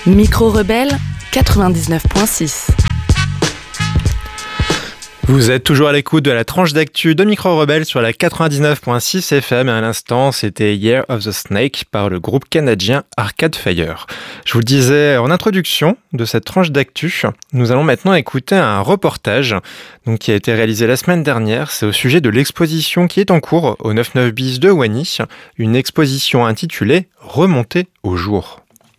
Micro-Rebelle 99.6. Vous êtes toujours à l'écoute de la tranche d'actu de Micro-Rebelle sur la 99.6 FM et à l'instant c'était Year of the Snake par le groupe canadien Arcade Fire. Je vous le disais en introduction de cette tranche d'actu, nous allons maintenant écouter un reportage qui a été réalisé la semaine dernière. C'est au sujet de l'exposition qui est en cours au 99 bis de Wany, une exposition intitulée « Remonter au jour ».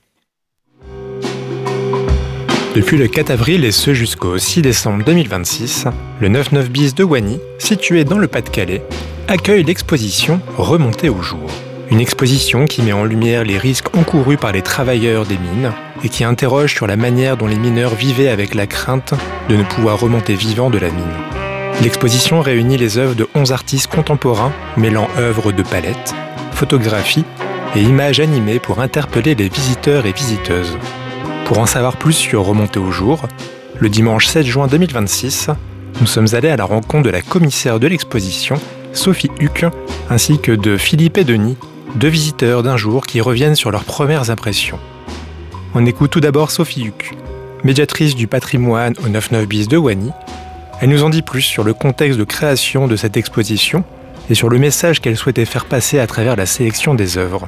Depuis le 4 avril et ce jusqu'au 6 décembre 2026, le 99 bis de Wany, situé dans le Pas-de-Calais, accueille l'exposition Remonter au jour. Une exposition qui met en lumière les risques encourus par les travailleurs des mines et qui interroge sur la manière dont les mineurs vivaient avec la crainte de ne pouvoir remonter vivants de la mine. L'exposition réunit les œuvres de 11 artistes contemporains mêlant œuvres de palette, photographie et images animées pour interpeller les visiteurs et visiteuses. Pour en savoir plus sur Remonter au jour, le dimanche 7 juin 2026, nous sommes allés à la rencontre de la commissaire de l'exposition, Sophie Huck, ainsi que de Philippe et Denis, deux visiteurs d'un jour qui reviennent sur leurs premières impressions. On écoute tout d'abord Sophie Huck, médiatrice du patrimoine au 99 bis de Wany. Elle nous en dit plus sur le contexte de création de cette exposition et sur le message qu'elle souhaitait faire passer à travers la sélection des œuvres.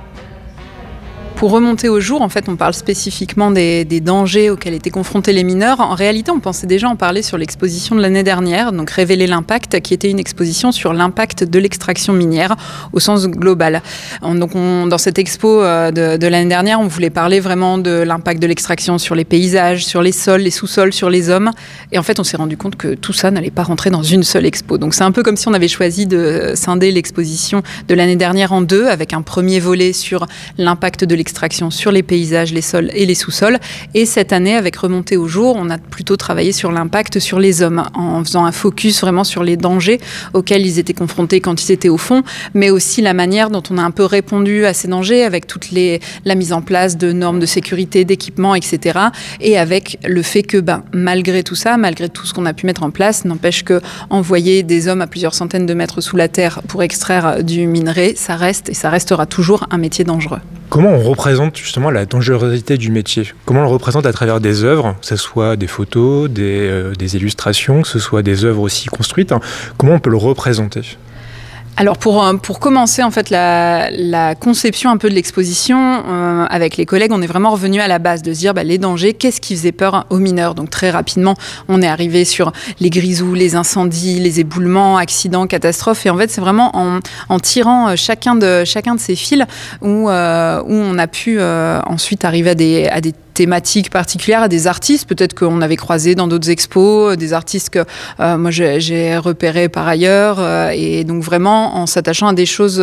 Pour remonter au jour, en fait, on parle spécifiquement des dangers auxquels étaient confrontés les mineurs. En réalité, on pensait déjà en parler sur l'exposition de l'année dernière, donc Révéler l'impact, qui était une exposition sur l'impact de l'extraction minière au sens global. Dans cette expo de l'année dernière, on voulait parler vraiment de l'impact de l'extraction sur les paysages, sur les sols, les sous-sols, sur les hommes. Et en fait, on s'est rendu compte que tout ça n'allait pas rentrer dans une seule expo. Donc c'est un peu comme si on avait choisi de scinder l'exposition de l'année dernière en deux, avec un premier volet sur l'impact de l'extraction sur les paysages, les sols et les sous-sols. Et cette année, avec Remonter au jour, on a plutôt travaillé sur l'impact sur les hommes, en faisant un focus vraiment sur les dangers auxquels ils étaient confrontés quand ils étaient au fond, mais aussi la manière dont on a un peu répondu à ces dangers avec la mise en place de normes de sécurité, d'équipements, etc. Et avec le fait que, malgré tout ça, malgré tout ce qu'on a pu mettre en place, n'empêche que envoyer des hommes à plusieurs centaines de mètres sous la terre pour extraire du minerai, ça reste et ça restera toujours un métier dangereux. Comment on représente justement la dangerosité du métier ? Comment on le représente à travers des œuvres, que ce soit des photos, des illustrations, que ce soit des œuvres aussi construites, comment on peut le représenter ? Alors pour commencer en fait la conception un peu de l'exposition avec les collègues, on est vraiment revenu à la base de se dire les dangers, qu'est-ce qui faisait peur aux mineurs. Donc très rapidement, on est arrivé sur les grisous, les incendies, les éboulements, accidents, catastrophes. Et en fait, c'est vraiment en tirant chacun de ces fils où on a pu ensuite arriver à des thématiques particulières, à des artistes peut-être qu'on avait croisés dans d'autres expos, des artistes que moi j'ai repérés par ailleurs, et donc vraiment en s'attachant à des choses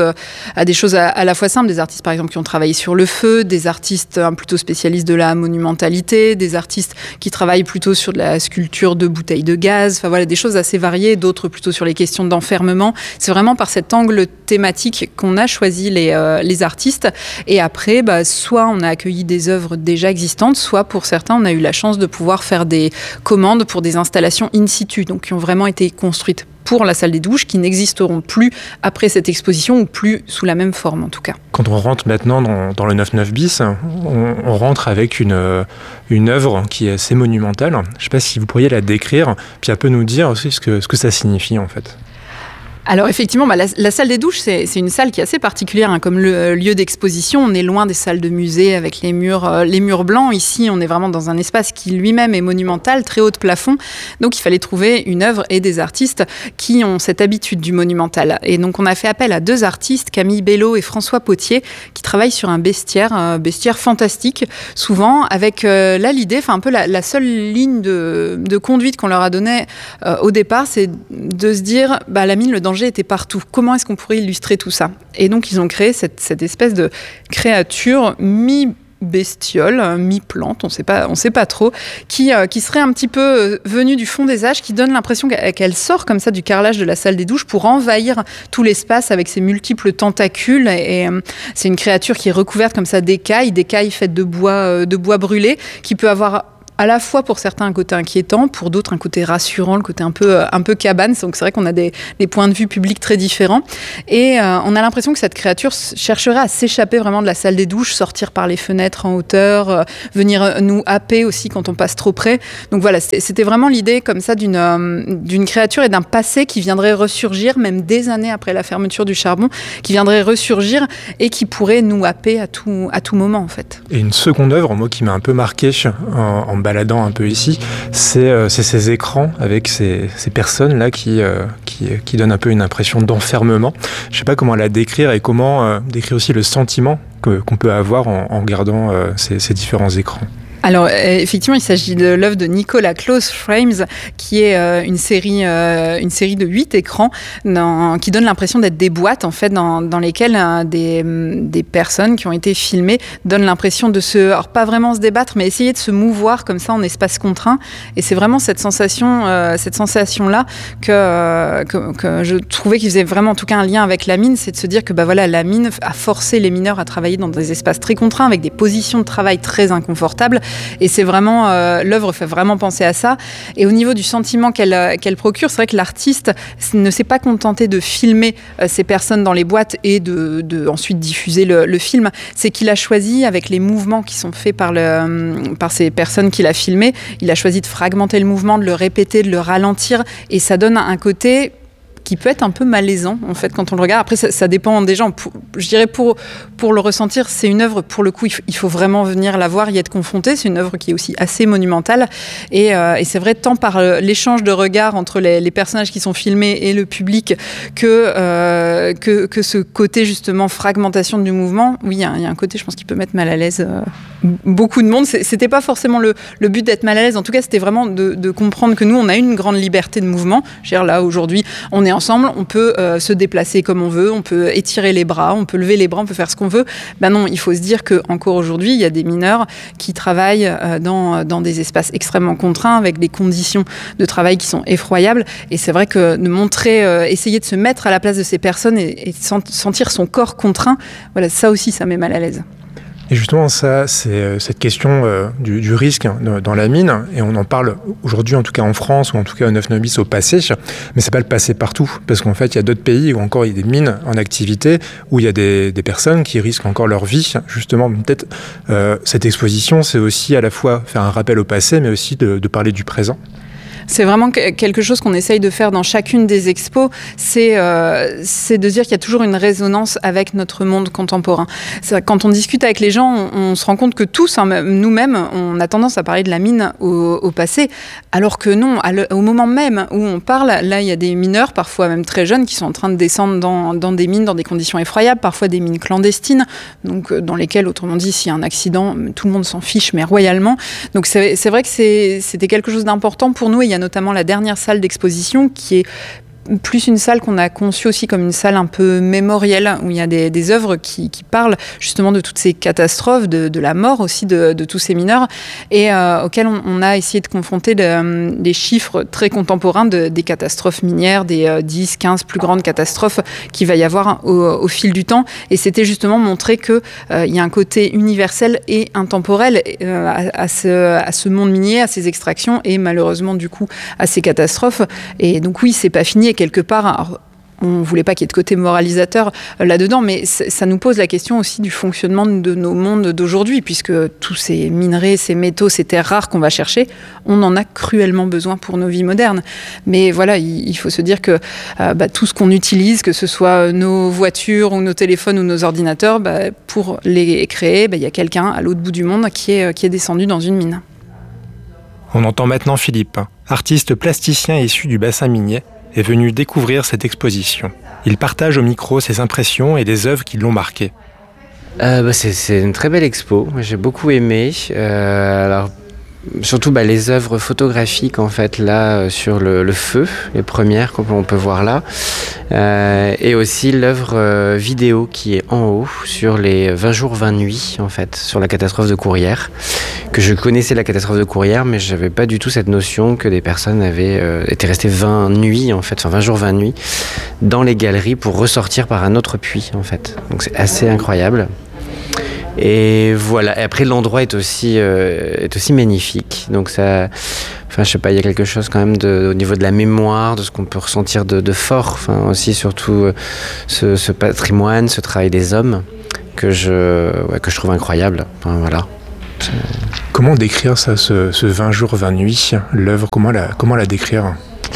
à la fois simples, des artistes par exemple qui ont travaillé sur le feu, des artistes plutôt spécialistes de la monumentalité, des artistes qui travaillent plutôt sur de la sculpture de bouteilles de gaz, enfin voilà, des choses assez variées, d'autres plutôt sur les questions d'enfermement. C'est vraiment par cet angle thématique qu'on a choisi les artistes, et après soit on a accueilli des œuvres déjà existantes, soit pour certains, on a eu la chance de pouvoir faire des commandes pour des installations in situ, donc qui ont vraiment été construites pour la salle des douches, qui n'existeront plus après cette exposition, ou plus sous la même forme en tout cas. Quand on rentre maintenant dans le 99 bis, on rentre avec une œuvre qui est assez monumentale. Je ne sais pas si vous pourriez la décrire, puis un peu nous dire aussi ce que ça signifie en fait. Alors effectivement, la salle des douches, c'est une salle qui est assez particulière, comme le lieu d'exposition. On est loin des salles de musée avec les murs blancs. Ici, on est vraiment dans un espace qui lui-même est monumental, très haut de plafond. Donc il fallait trouver une œuvre et des artistes qui ont cette habitude du monumental. Et donc on a fait appel à deux artistes, Camille Bello et François Potier, qui travaillent sur un bestiaire fantastique, souvent avec l'idée, un peu la seule ligne de conduite qu'on leur a donnée au départ, c'est de se dire, la mine, le danger était partout. Comment est-ce qu'on pourrait illustrer tout ça ? Et donc, ils ont créé cette espèce de créature mi-bestiole, mi-plante, on sait pas trop, qui serait un petit peu venue du fond des âges, qui donne l'impression qu'elle sort comme ça du carrelage de la salle des douches pour envahir tout l'espace avec ses multiples tentacules. Et c'est une créature qui est recouverte comme ça d'écailles faites de bois brûlé, qui peut avoir à la fois pour certains un côté inquiétant, pour d'autres un côté rassurant, le côté un peu cabane. Donc c'est vrai qu'on a des points de vue publics très différents. Et on a l'impression que cette créature chercherait à s'échapper vraiment de la salle des douches, sortir par les fenêtres en hauteur, venir nous happer aussi quand on passe trop près. Donc voilà, c'était vraiment l'idée comme ça d'une créature et d'un passé qui viendrait ressurgir, même des années après la fermeture du charbon, qui viendrait ressurgir et qui pourrait nous happer à tout moment en fait. Et une seconde œuvre, moi qui m'a un peu marqué en baladant un peu ici, c'est ces écrans avec ces personnes-là qui donnent un peu une impression d'enfermement. Je ne sais pas comment la décrire et comment décrire aussi le sentiment qu'on peut avoir en regardant ces différents écrans. Alors, effectivement, il s'agit de l'œuvre de Nicolas Close Frames, qui est une série de 8 écrans qui donne l'impression d'être des boîtes, en fait, dans lesquelles des personnes qui ont été filmées donnent l'impression alors pas vraiment se débattre, mais essayer de se mouvoir comme ça en espace contraint. Et c'est vraiment cette sensation-là que je trouvais qu'il faisait vraiment, en tout cas, un lien avec la mine, c'est de se dire que, la mine a forcé les mineurs à travailler dans des espaces très contraints, avec des positions de travail très inconfortables. Et c'est vraiment, l'œuvre fait vraiment penser à ça. Et au niveau du sentiment qu'elle procure, c'est vrai que l'artiste ne s'est pas contenté de filmer ces personnes dans les boîtes et de ensuite diffuser le film. C'est qu'il a choisi, avec les mouvements qui sont faits par ces personnes qu'il a filmées, il a choisi de fragmenter le mouvement, de le répéter, de le ralentir. Et ça donne un côté qui peut être un peu malaisant, en fait, quand on le regarde. Après, ça dépend des gens. Je dirais, pour le ressentir, c'est une œuvre, pour le coup, il faut vraiment venir la voir, y être confronté. C'est une œuvre qui est aussi assez monumentale. Et c'est vrai, tant par l'échange de regards entre les personnages qui sont filmés et le public, que ce côté, justement, fragmentation du mouvement, oui, il y a un côté, je pense, qui peut mettre mal à l'aise beaucoup de monde. C'était pas forcément le but d'être mal à l'aise. En tout cas, c'était vraiment de comprendre que nous, on a une grande liberté de mouvement. Je veux dire, là, aujourd'hui, on est ensemble, on peut se déplacer comme on veut, on peut étirer les bras, on peut lever les bras, on peut faire ce qu'on veut. Non, il faut se dire qu'encore aujourd'hui, il y a des mineurs qui travaillent dans des espaces extrêmement contraints, avec des conditions de travail qui sont effroyables. Et c'est vrai que de montrer, essayer de se mettre à la place de ces personnes et sentir son corps contraint, voilà, ça aussi, ça met mal à l'aise. Et justement, ça, c'est cette question du risque dans la mine, et on en parle aujourd'hui, en tout cas en France, ou en tout cas au 9-9 bis au passé, mais c'est pas le passé partout, parce qu'en fait, il y a d'autres pays où encore il y a des mines en activité, où il y a des personnes qui risquent encore leur vie. Justement, peut-être cette exposition, c'est aussi à la fois faire un rappel au passé, mais aussi de parler du présent. C'est vraiment quelque chose qu'on essaye de faire dans chacune des expos, c'est de dire qu'il y a toujours une résonance avec notre monde contemporain. Quand on discute avec les gens, on se rend compte que tous, nous-mêmes, on a tendance à parler de la mine au passé, alors que non, au moment même où on parle, là, il y a des mineurs, parfois même très jeunes, qui sont en train de descendre dans des mines, dans des conditions effroyables, parfois des mines clandestines, donc dans lesquelles, autrement dit, s'il y a un accident, tout le monde s'en fiche, mais royalement. Donc c'est vrai que c'était quelque chose d'important pour nous, et il y a notamment la dernière salle d'exposition qui est plus une salle qu'on a conçue aussi comme une salle un peu mémorielle, où il y a des œuvres qui parlent justement de toutes ces catastrophes, de la mort aussi de tous ces mineurs, et auxquels on a essayé de confronter des chiffres très contemporains des catastrophes minières, des 10, 15 plus grandes catastrophes qu'il va y avoir au fil du temps. Et c'était justement montrer qu'il y a un côté universel et intemporel à ce monde minier, à ces extractions, et malheureusement du coup à ces catastrophes. Et donc oui, c'est pas fini. Quelque part, alors, on ne voulait pas qu'il y ait de côté moralisateur là-dedans, mais ça nous pose la question aussi du fonctionnement de nos mondes d'aujourd'hui, puisque tous ces minerais, ces métaux, ces terres rares qu'on va chercher, on en a cruellement besoin pour nos vies modernes. Mais voilà, il faut se dire que tout ce qu'on utilise, que ce soit nos voitures ou nos téléphones ou nos ordinateurs, pour les créer, il y a quelqu'un à l'autre bout du monde qui est descendu dans une mine. On entend maintenant Philippe, artiste plasticien issu du bassin minier, est venu découvrir cette exposition. Il partage au micro ses impressions et des œuvres qui l'ont marqué. C'est une très belle expo, j'ai beaucoup aimé. Alors, surtout les œuvres photographiques en fait là sur le feu, les premières qu'on peut voir là, et aussi l'œuvre vidéo qui est en haut sur les 20 jours 20 nuits en fait, sur la catastrophe de Courrières, que je connaissais la catastrophe de Courrières, mais je n'avais pas du tout cette notion que des personnes avaient été restées 20 nuits en fait, 20 jours 20 nuits dans les galeries pour ressortir par un autre puits en fait. Donc c'est assez incroyable. Et voilà. Et après, l'endroit est aussi magnifique. Donc ça, enfin, je sais pas, il y a quelque chose quand même au niveau de la mémoire, de ce qu'on peut ressentir de fort. Enfin, aussi surtout ce patrimoine, ce travail des hommes que je trouve incroyable. Enfin, voilà. Comment décrire ça, ce 20 jours, 20 nuits, l'œuvre, comment la décrire ?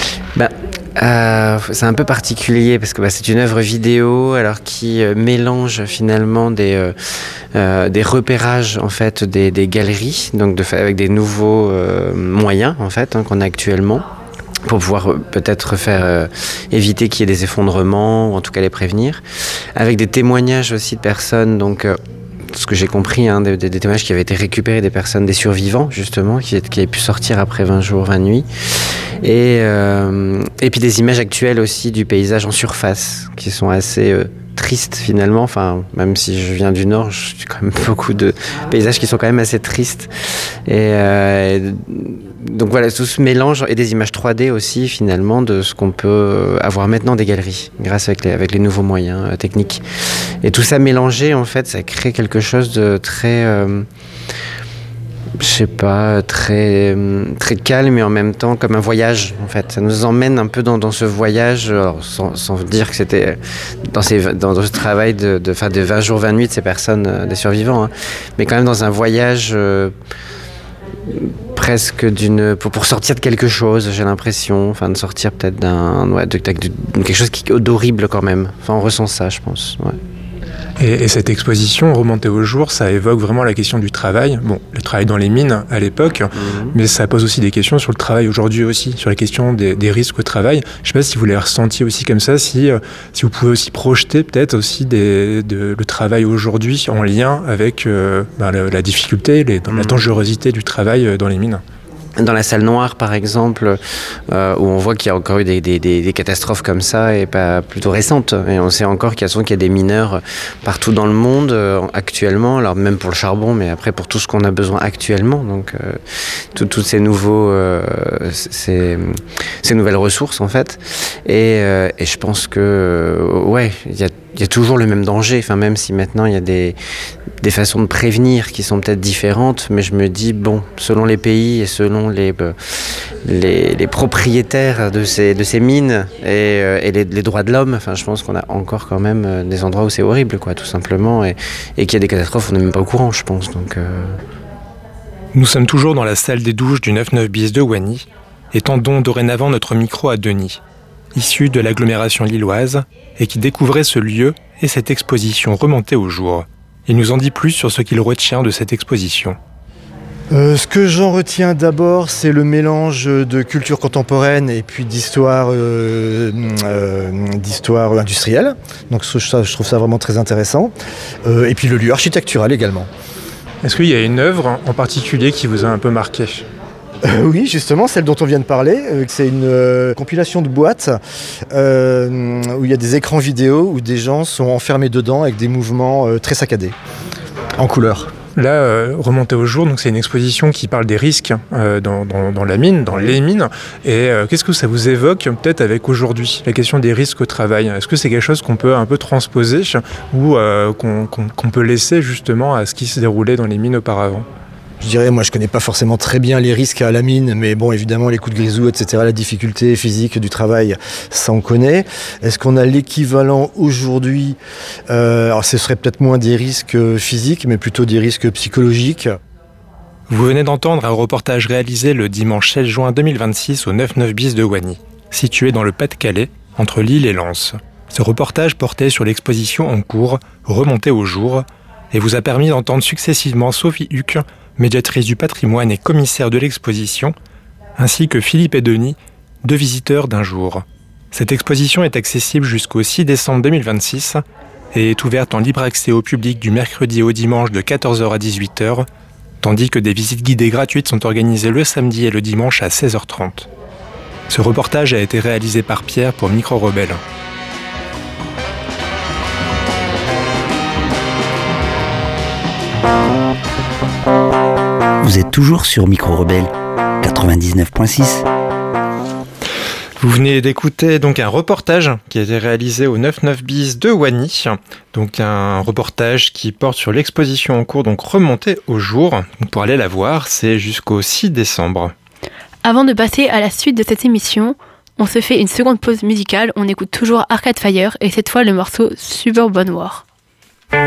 C'est un peu particulier parce que c'est une œuvre vidéo alors qui mélange finalement des repérages en fait des galeries, donc avec des nouveaux moyens en fait qu'on a actuellement pour pouvoir peut-être faire éviter qu'il y ait des effondrements ou en tout cas les prévenir, avec des témoignages aussi de personnes donc ce que j'ai compris, des témoignages qui avaient été récupérés des personnes, des survivants justement, qui avaient pu sortir après 20 jours, 20 nuits. Et puis des images actuelles aussi du paysage en surface, qui sont assez tristes finalement. Enfin, même si je viens du Nord, j'ai quand même beaucoup de paysages qui sont quand même assez tristes. Donc voilà, tout ce mélange et des images 3D aussi finalement de ce qu'on peut avoir maintenant des galeries grâce avec les nouveaux moyens techniques. Et tout ça mélangé en fait, ça crée quelque chose de très je sais pas, très calme et en même temps comme un voyage en fait. Ça nous emmène un peu dans ce voyage, alors, sans dire que c'était dans ce travail de 20 jours, 20 nuits de ces personnes, des survivants, mais quand même dans un voyage presque pour sortir de quelque chose, j'ai l'impression, enfin de sortir peut-être de quelque chose d'horrible quand même. Enfin on ressent ça, je pense. Ouais. Et cette exposition, Remonter au jour, ça évoque vraiment la question du travail. Bon, le travail dans les mines à l'époque, mais ça pose aussi des questions sur le travail aujourd'hui aussi, sur la question des risques au travail. Je ne sais pas si vous l'avez ressenti aussi comme ça, si vous pouvez aussi projeter peut-être aussi le travail aujourd'hui en lien avec la difficulté, la dangerosité du travail dans les mines. Dans la salle noire, par exemple, où on voit qu'il y a encore eu des catastrophes comme ça, et pas plutôt récentes. Et on sait encore qu'il y a des mineurs partout dans le monde actuellement, alors même pour le charbon, mais après pour tout ce qu'on a besoin actuellement. Donc, toutes ces ces nouvelles ressources, en fait. Et je pense que, il y a toujours le même danger, enfin, même si maintenant il y a des façons de prévenir qui sont peut-être différentes, mais je me dis, selon les pays et selon les propriétaires de ces mines et les droits de l'homme, enfin, je pense qu'on a encore quand même des endroits où c'est horrible, quoi, tout simplement, et qu'il y a des catastrophes, on n'est même pas au courant, je pense. Donc, Nous sommes toujours dans la salle des douches du 9-9 bis de Wany et tendons dorénavant notre micro à Denis, issu de l'agglomération lilloise et qui découvrait ce lieu et cette exposition Remontée au jour. Il nous en dit plus sur ce qu'il retient de cette exposition. Ce que j'en retiens d'abord, c'est le mélange de culture contemporaine et puis d'histoire industrielle. Donc je trouve ça vraiment très intéressant. Et puis le lieu architectural également. Est-ce qu'il y a une œuvre en particulier qui vous a un peu marqué ? Oui, justement, celle dont on vient de parler. C'est une compilation de boîtes où il y a des écrans vidéo où des gens sont enfermés dedans avec des mouvements très saccadés, en couleur. Là, Remonter au jour, donc c'est une exposition qui parle des risques dans la mine, dans les mines. Et qu'est-ce que ça vous évoque peut-être avec aujourd'hui, la question des risques au travail ? Est-ce que c'est quelque chose qu'on peut un peu transposer ou qu'on peut laisser justement à ce qui se déroulait dans les mines auparavant ? Je dirais, moi je connais pas forcément très bien les risques à la mine, mais bon, évidemment les coups de grisou, etc., la difficulté physique du travail, ça on connaît. Est-ce qu'on a l'équivalent aujourd'hui ? Alors ce serait peut-être moins des risques physiques, mais plutôt des risques psychologiques. Vous venez d'entendre un reportage réalisé le dimanche 16 juin 2026 au 9-9 bis de Wany, situé dans le Pas-de-Calais, entre Lille et Lens. Ce reportage portait sur l'exposition en cours, Remontée au jour, et vous a permis d'entendre successivement Sophie Huck, médiatrice du patrimoine et commissaire de l'exposition, ainsi que Philippe et Denis, deux visiteurs d'un jour. Cette exposition est accessible jusqu'au 6 décembre 2026 et est ouverte en libre accès au public du mercredi au dimanche de 14h à 18h, tandis que des visites guidées gratuites sont organisées le samedi et le dimanche à 16h30. Ce reportage a été réalisé par Pierre pour Micro Rebelle. Vous êtes toujours sur Micro Rebelle 99.6. Vous venez d'écouter donc un reportage qui a été réalisé au 99 bis de Wany. Donc un reportage qui porte sur l'exposition en cours, donc remontée au jour. Donc pour aller la voir, c'est jusqu'au 6 décembre. Avant de passer à la suite de cette émission, on se fait une seconde pause musicale. On écoute toujours Arcade Fire et cette fois le morceau Suburban War.